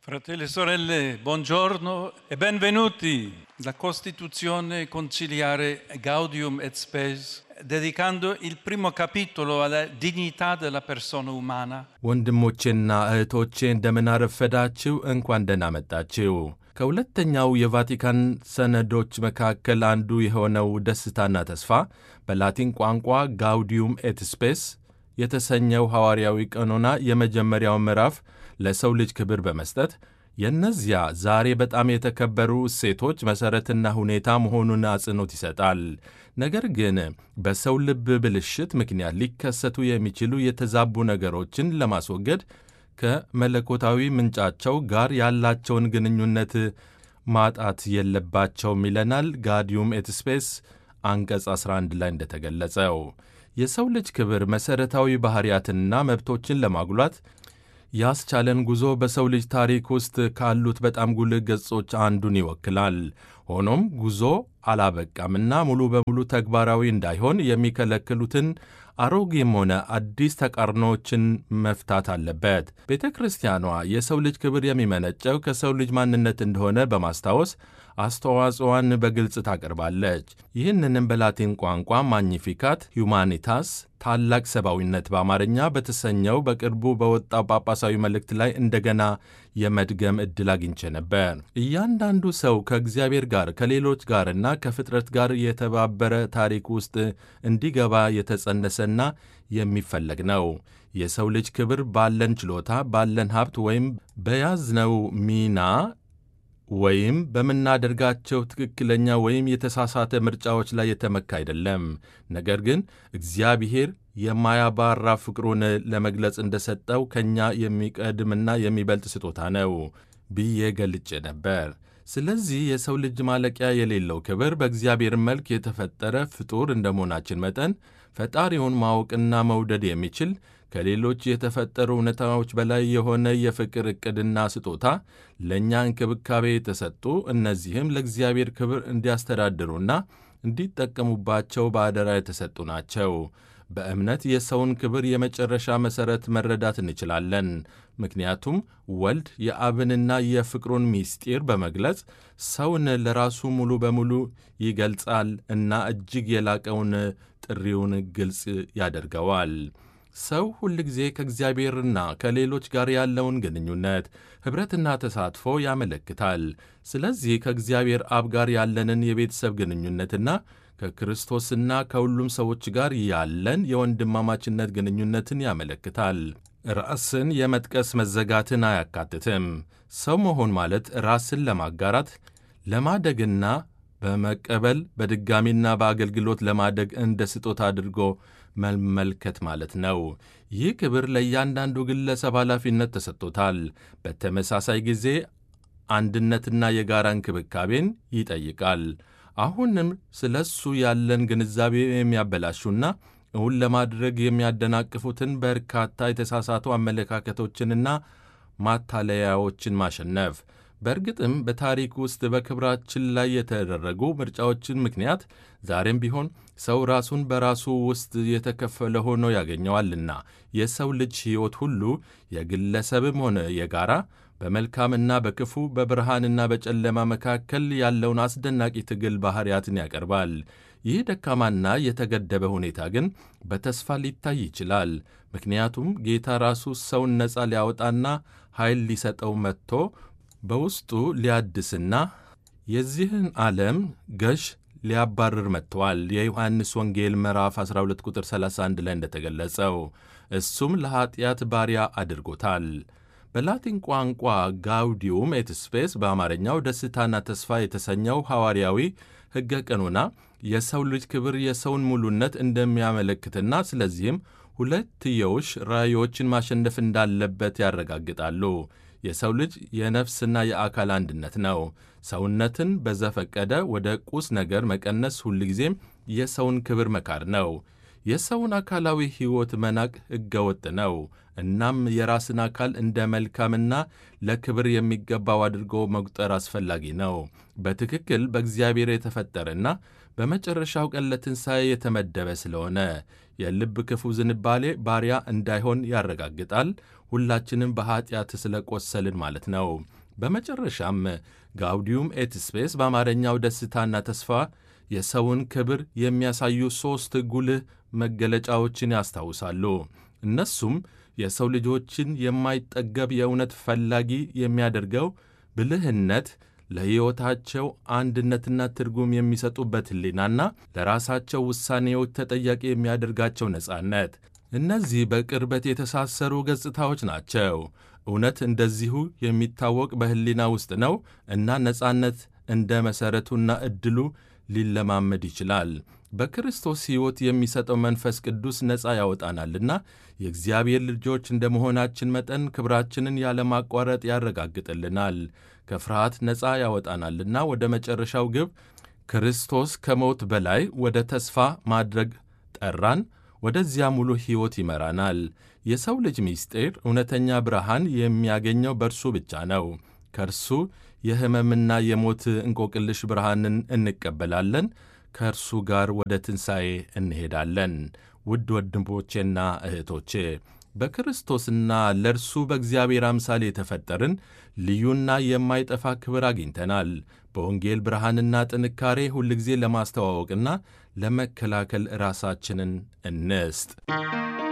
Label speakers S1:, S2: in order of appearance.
S1: Fratelli e sorelle, buongiorno e benvenuti. La Costituzione conciliare Gaudium et Spes, dedicando il primo capitolo alla dignità della persona umana.
S2: ወንድሞቼና እህቶቼ እንደምን አረፈዳችሁ፣ እንኳን ደህና መጣችሁ። ከሁለተኛው የቫቲካን ሰነዶች መካከል አንዱ የሆነው ደስታና ተስፋ በላቲን ቋንቋ ጋውዲዩም ኤት ስፔስ የተሰኘው ሐዋርያዊ ቀኖና የመጀመሪያው ምዕራፍ ለሰው ልጅ ክብር በመስጠት የእነዚያ ዛሬ በጣም የተከበሩ እሴቶች መሠረትና ሁኔታ መሆኑን አጽንዖት ይሰጣል። ነገር ግን በሰው ልብ ብልሽት ምክንያት ሊከሰቱ የሚችሉ የተዛቡ ነገሮችን ለማስወገድ ከመለኮታዊ ምንጫቸው ጋር ያላቸውን ግንኙነት ማጣት የለባቸውም ይለናል ጋውዲዩም ኤት ስፔስ አንቀጽ 11 ላይ እንደተገለጸው። የሰው ልጅ ክብር መሠረታዊ ባሕርያትንና መብቶችን ለማጉላት ያስቻለን ጉዞ በሰው ልጅ ታሪክ ውስጥ ካሉት በጣም ጉልህ ገጾች አንዱን ይወክላል። ሆኖም ጉዞ አላበቃምና ሙሉ በሙሉ ተግባራዊ እንዳይሆን የሚከለክሉትን አሮጌም ሆነ አዲስ ተቃርኖዎችን መፍታት አለበት። ቤተ ክርስቲያኗ የሰው ልጅ ክብር የሚመነጨው ከሰው ልጅ ማንነት እንደሆነ በማስታወስ አስተዋጽኦዋን በግልጽ ታቀርባለች። ይህንንም በላቲን ቋንቋ ማግኒፊካት ሁማኒታስ ታላቅ ሰብአዊነት በአማርኛ በተሰኘው በቅርቡ በወጣው ጳጳሳዊ መልእክት ላይ እንደገና የመድገም ዕድል አግኝቼ ነበር። እያንዳንዱ ሰው ከእግዚአብሔር ጋር ከሌሎች ጋርና ከፍጥረት ጋር የተባበረ ታሪክ ውስጥ እንዲገባ የተጸነሰና የሚፈለግ ነው። የሰው ልጅ ክብር ባለን ችሎታ፣ ባለን ሀብት ወይም በያዝነው ሚና ወይም በምናደርጋቸው ትክክለኛ ወይም የተሳሳተ ምርጫዎች ላይ የተመካ አይደለም። ነገር ግን እግዚአብሔር የማያባራ ፍቅሩን ለመግለጽ እንደሰጠው ከእኛ የሚቀድምና የሚበልጥ ስጦታ ነው ብዬ ገልጬ ነበር። ስለዚህ የሰው ልጅ ማለቂያ የሌለው ክብር በእግዚአብሔር መልክ የተፈጠረ ፍጡር እንደመሆናችን መጠን ፈጣሪውን ማወቅና መውደድ የሚችል ከሌሎች የተፈጠሩ እውነታዎች በላይ የሆነ የፍቅር ዕቅድና ስጦታ ለእኛ እንክብካቤ የተሰጡ፣ እነዚህም ለእግዚአብሔር ክብር እንዲያስተዳድሩና እንዲጠቀሙባቸው በአደራ የተሰጡ ናቸው። በእምነት የሰውን ክብር የመጨረሻ መሠረት መረዳት እንችላለን። ምክንያቱም ወልድ የአብንና የፍቅሩን ምስጢር በመግለጽ ሰውን ለራሱ ሙሉ በሙሉ ይገልጻል እና እጅግ የላቀውን ጥሪውን ግልጽ ያደርገዋል። ሰው ሁል ጊዜ ከእግዚአብሔርና ከሌሎች ጋር ያለውን ግንኙነት፣ ኅብረትና ተሳትፎ ያመለክታል። ስለዚህ ከእግዚአብሔር አብ ጋር ያለንን የቤተሰብ ግንኙነትና ከክርስቶስና ከሁሉም ሰዎች ጋር ያለን የወንድማማችነት ግንኙነትን ያመለክታል። ራስን የመጥቀስ መዘጋትን አያካትትም። ሰው መሆን ማለት ራስን ለማጋራት ለማደግና በመቀበል በድጋሚና በአገልግሎት ለማደግ እንደ ስጦታ አድርጎ መመልከት ማለት ነው። ይህ ክብር ለእያንዳንዱ ግለሰብ ኃላፊነት ተሰጥቶታል። በተመሳሳይ ጊዜ አንድነትና የጋራ እንክብካቤን ይጠይቃል። አሁንም ስለ እሱ ያለን ግንዛቤ የሚያበላሹና እውን ለማድረግ የሚያደናቅፉትን በርካታ የተሳሳቱ አመለካከቶችንና ማታለያዎችን ማሸነፍ። በእርግጥም በታሪክ ውስጥ በክብራችን ላይ የተደረጉ ምርጫዎችን ምክንያት ዛሬም ቢሆን ሰው ራሱን በራሱ ውስጥ የተከፈለ ሆኖ ያገኘዋልና የሰው ልጅ ሕይወት ሁሉ የግለሰብም ሆነ የጋራ በመልካምና በክፉ በብርሃንና በጨለማ መካከል ያለውን አስደናቂ ትግል ባሕርያትን ያቀርባል። ይህ ደካማና የተገደበ ሁኔታ ግን በተስፋ ሊታይ ይችላል። ምክንያቱም ጌታ ራሱ ሰውን ነፃ ሊያወጣና ኃይል ሊሰጠው መጥቶ በውስጡ ሊያድስና የዚህን ዓለም ገዥ ሊያባርር መጥተዋል። የዮሐንስ ወንጌል ምዕራፍ 12 ቁጥር 31 ላይ እንደተገለጸው እሱም ለኀጢአት ባሪያ አድርጎታል። በላቲን ቋንቋ ጋውዲዩም ኤት ስፔስ በአማርኛው ደስታና ተስፋ የተሰኘው ሐዋርያዊ ሕገ ቀኖና የሰው ልጅ ክብር የሰውን ሙሉነት እንደሚያመለክትና ስለዚህም ሁለትዮሽ ራእዮችን ማሸነፍ እንዳለበት ያረጋግጣሉ። የሰው ልጅ የነፍስና የአካል አንድነት ነው። ሰውነትን በዘፈቀደ ወደ ቁስ ነገር መቀነስ ሁልጊዜም የሰውን ክብር መካድ ነው። የሰውን አካላዊ ሕይወት መናቅ ሕገወጥ ነው። እናም የራስን አካል እንደ መልካምና ለክብር የሚገባው አድርጎ መቁጠር አስፈላጊ ነው። በትክክል በእግዚአብሔር የተፈጠረና በመጨረሻው ቀን ለትንሣኤ የተመደበ ስለሆነ የልብ ክፉ ዝንባሌ ባሪያ እንዳይሆን ያረጋግጣል። ሁላችንም በኀጢአት ስለቆሰልን ማለት ነው። በመጨረሻም ጋውዲዩም ኤት ስፔስ በአማርኛው ደስታና ተስፋ የሰውን ክብር የሚያሳዩ 3 ጉልህ መገለጫዎችን ያስታውሳሉ። እነሱም የሰው ልጆችን የማይጠገብ የእውነት ፈላጊ የሚያደርገው ብልህነት፣ ለሕይወታቸው አንድነትና ትርጉም የሚሰጡበት ሕሊናና ለራሳቸው ውሳኔዎች ተጠያቂ የሚያደርጋቸው ነጻነት። እነዚህ በቅርበት የተሳሰሩ ገጽታዎች ናቸው። እውነት እንደዚሁ የሚታወቅ በሕሊና ውስጥ ነው እና ነጻነት እንደ መሠረቱና ዕድሉ ሊለማመድ ይችላል። በክርስቶስ ሕይወት የሚሰጠው መንፈስ ቅዱስ ነጻ ያወጣናልና የእግዚአብሔር ልጆች እንደ መሆናችን መጠን ክብራችንን ያለማቋረጥ ያረጋግጥልናል። ከፍርሃት ነጻ ያወጣናልና ወደ መጨረሻው ግብ ክርስቶስ ከሞት በላይ ወደ ተስፋ ማድረግ ጠራን። ወደዚያ ሙሉ ሕይወት ይመራናል። የሰው ልጅ ምስጢር እውነተኛ ብርሃን የሚያገኘው በእርሱ ብቻ ነው። ከእርሱ የሕመምና የሞት እንቆቅልሽ ብርሃንን እንቀበላለን። ከእርሱ ጋር ወደ ትንሣኤ እንሄዳለን። ውድ ወንድሞቼና እህቶቼ በክርስቶስና ለእርሱ በእግዚአብሔር አምሳል የተፈጠርን ልዩና የማይጠፋ ክብር አግኝተናል። በወንጌል ብርሃንና ጥንካሬ ሁልጊዜ ለማስተዋወቅና ለመከላከል ራሳችንን እንስጥ።